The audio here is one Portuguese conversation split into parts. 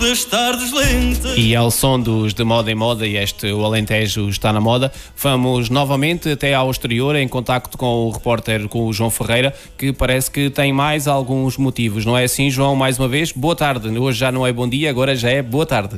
E ao som dos De Moda em Moda, e o Alentejo está na moda, vamos novamente até ao exterior em contacto com o repórter, com o João Ferreira, que parece que tem mais alguns motivos, não é assim, João? Mais uma vez, boa tarde. Hoje já não é bom dia, agora já é boa tarde.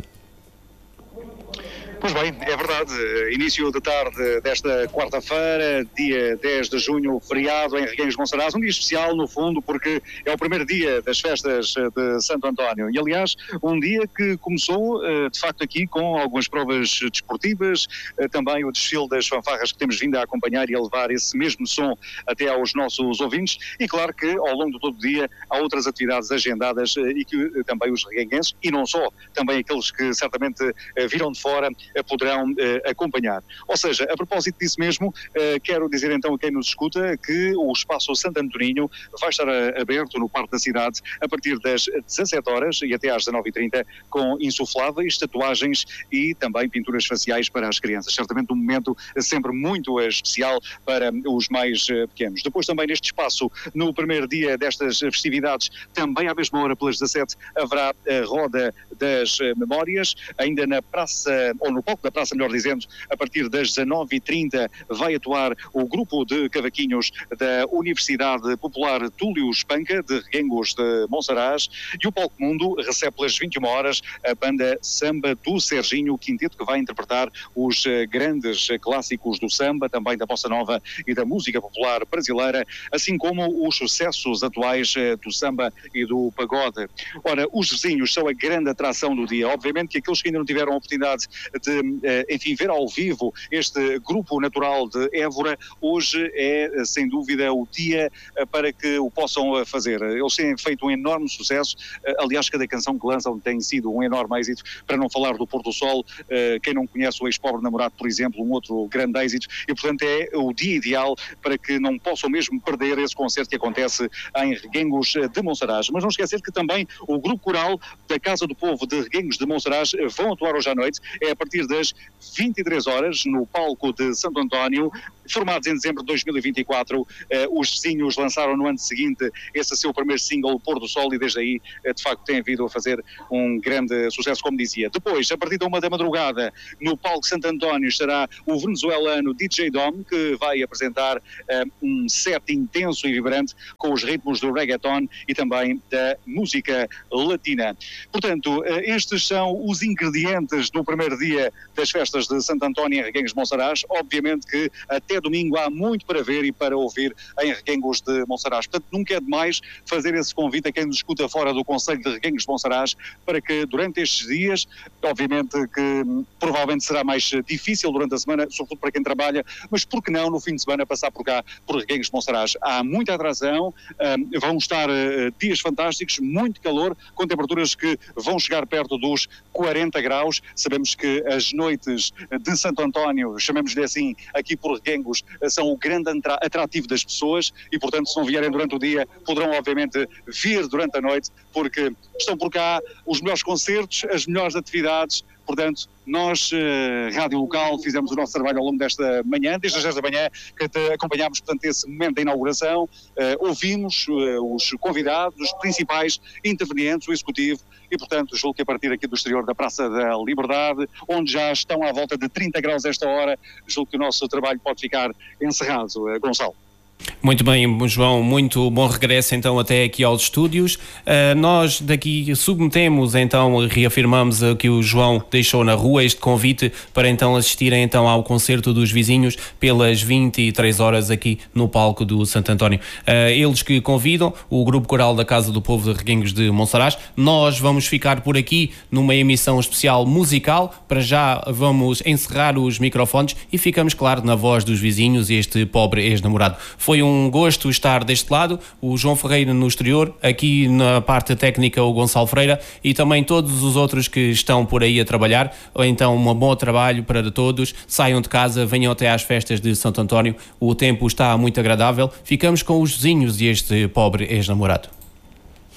Pois bem, é verdade, início de tarde desta quarta-feira, dia 10 de junho, feriado em Reguengos de Monsaraz, um dia especial no fundo porque é o primeiro dia das festas de Santo António e aliás um dia que começou de facto aqui com algumas provas desportivas, também o desfile das fanfarras que temos vindo a acompanhar e a levar esse mesmo som até aos nossos ouvintes e claro que ao longo de todo o dia há outras atividades agendadas e que também os reguenguenses e não só, também aqueles que certamente viram de fora poderão acompanhar. Ou seja, a propósito disso mesmo, quero dizer então a quem nos escuta que o Espaço Santo Antoninho vai estar aberto no Parque da Cidade a partir das 17 horas e até às 19h30 com insufláveis, tatuagens e também pinturas faciais para as crianças. Certamente um momento sempre muito especial para os mais pequenos. Depois também neste espaço, no primeiro dia destas festividades, também à mesma hora pelas 17 haverá a Roda das Memórias, ainda na praça, ou no palco da praça, melhor dizendo, a partir das 19h30 vai atuar o grupo de cavaquinhos da Universidade Popular Túlio Espanca, de Reguengos de Monsaraz, e o Palco Mundo recebe pelas 21 horas a banda Samba do Serginho Quinteto, que vai interpretar os grandes clássicos do samba, também da bossa nova e da música popular brasileira, assim como os sucessos atuais do samba e do pagode. Ora, os vizinhos são a grande atração do dia. Obviamente que aqueles que ainda não tiveram a oportunidade de, enfim, ver ao vivo este grupo natural de Évora, hoje é, sem dúvida, o dia para que o possam fazer. Eles têm feito um enorme sucesso, aliás, cada canção que lançam tem sido um enorme êxito, para não falar do Pôr do Sol, quem não conhece o Ex-Pobre Namorado, por exemplo, um outro grande êxito, e portanto é o dia ideal para que não possam mesmo perder esse concerto que acontece em Reguengos de Monsaraz. Mas não esquecer que também o Grupo Coral da Casa do Povo de Reguengos de Monsaraz vão atuar hoje à noite, é a partir das 23 horas no palco de Santo António. Formados em dezembro de 2024, os vizinhos lançaram no ano seguinte esse seu primeiro single, Pôr do Sol, e desde aí de facto tem vindo a fazer um grande sucesso, como dizia. Depois, a partir da 1 da madrugada, no palco Santo António estará o venezuelano DJ Dom, que vai apresentar um set intenso e vibrante com os ritmos do reggaeton e também da música latina. Portanto, estes são os ingredientes do primeiro dia das festas de Santo António em Reguengos de Monsaraz. Obviamente que até domingo há muito para ver e para ouvir em Reguengos de Monsaraz. Portanto, nunca é demais fazer esse convite a quem nos escuta fora do concelho de Reguengos de Monsaraz para que durante estes dias, obviamente que provavelmente será mais difícil durante a semana, sobretudo para quem trabalha, mas por que não no fim de semana passar por cá, por Reguengos de Monsaraz? Há muita atração, vão estar dias fantásticos, muito calor, com temperaturas que vão chegar perto dos 40 graus. Sabemos que as noites de Santo António, chamemos-lhe assim, aqui por Reguengos, são o grande atrativo das pessoas e, portanto, se não vierem durante o dia, poderão, obviamente, vir durante a noite, porque estão por cá os melhores concertos, as melhores atividades. Portanto, nós, Rádio Local, fizemos o nosso trabalho ao longo desta manhã, desde as 10 da manhã, que acompanhámos, portanto, esse momento da inauguração, ouvimos os convidados, os principais intervenientes, o Executivo, e, portanto, julgo que a partir aqui do exterior da Praça da Liberdade, onde já estão à volta de 30 graus esta hora, julgo que o nosso trabalho pode ficar encerrado. Gonçalo. Muito bem, João, muito bom regresso então até aqui aos estúdios. Nós daqui submetemos então, reafirmamos que o João deixou na rua este convite para então assistirem então ao concerto dos vizinhos pelas 23 horas aqui no palco do Santo António. Eles que convidam o Grupo Coral da Casa do Povo de Reguengos de Monsaraz. Nós vamos ficar por aqui numa emissão especial musical. Para já vamos encerrar os microfones e ficamos, claro, na voz dos vizinhos e este pobre ex-namorado. Foi um gosto estar deste lado, o João Ferreira no exterior, aqui na parte técnica o Gonçalo Freira e também todos os outros que estão por aí a trabalhar. Então, um bom trabalho para todos, saiam de casa, venham até às festas de Santo António, o tempo está muito agradável, ficamos com os vizinhos e este pobre ex-namorado.